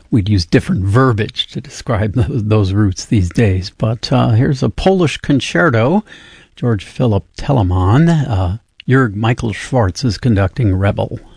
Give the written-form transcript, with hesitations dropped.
we'd use different verbiage to describe those roots these days. But here's a Polish concerto. George Philip Telemann. Jörg Michael Schwartz is conducting Rebel.